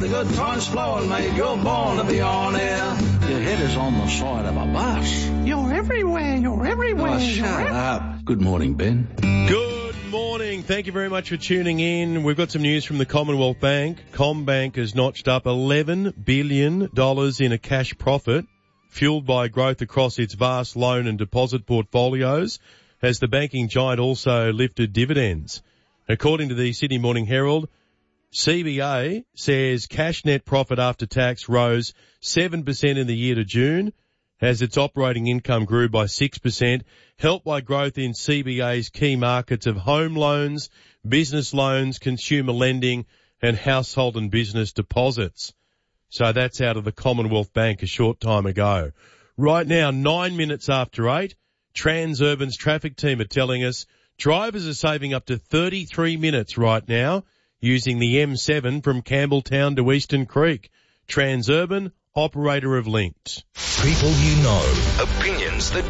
the good times flowing, mate. You're born to be on air. Your head is on the side of a bus. You're everywhere, you're everywhere. Oh, shut up. Good morning, Ben. Good morning. Thank you very much for tuning in. We've got some news from the Commonwealth Bank. CommBank has notched up $11 billion in a cash profit, fueled by growth across its vast loan and deposit portfolios, as the banking giant also lifted dividends. According to the Sydney Morning Herald, CBA says cash net profit after tax rose 7% in the year to June, as its operating income grew by 6%, helped by growth in CBA's key markets of home loans, business loans, consumer lending, and household and business deposits. So that's out of the Commonwealth Bank a short time ago. Right now, 9 minutes after 8, Transurban's traffic team are telling us drivers are saving up to 33 minutes right now using the M7 from Campbelltown to Eastern Creek. Transurban, operator of Linked. People you know, opinions that